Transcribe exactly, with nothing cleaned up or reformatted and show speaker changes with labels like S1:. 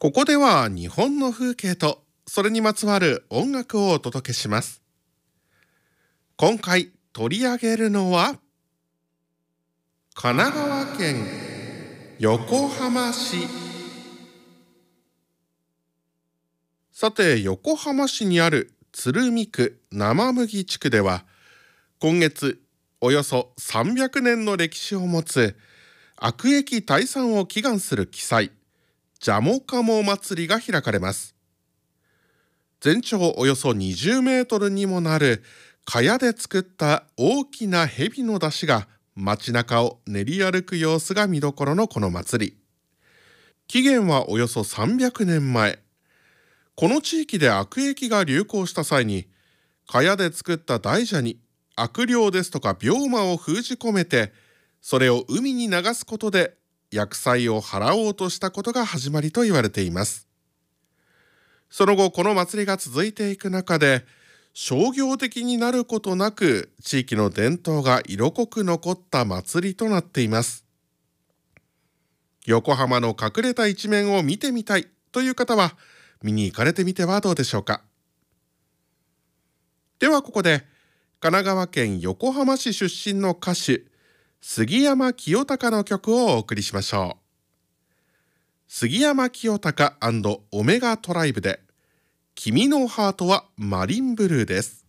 S1: ここでは日本の風景とそれにまつわる音楽をお届けします。今回取り上げるのは神奈川県横浜市。さて、横浜市にある鶴見区生麦地区では今月およそさんびゃくねんの歴史を持つ悪役退散を祈願する奇祭ジャモカモ祭りが開かれます。全長およそにじゅうメートルにもなる茅で作った大きな蛇の出汁が街中を練り歩く様子が見どころのこの祭り。起源はおよそさんびゃくねんまえ、この地域で悪役が流行した際に茅で作った大蛇に悪霊ですとか病魔を封じ込めて、それを海に流すことで厄災を払おうとしたことが始まりと言われています。その後この祭りが続いていく中で商業的になることなく地域の伝統が色濃く残った祭りとなっています。横浜の隠れた一面を見てみたいという方は見に行かれてみてはどうでしょうか。ではここで神奈川県横浜市出身の歌手杉山清貴の曲をお送りしましょう。杉山清貴&オメガトライブで君のハートはマリンブルーです。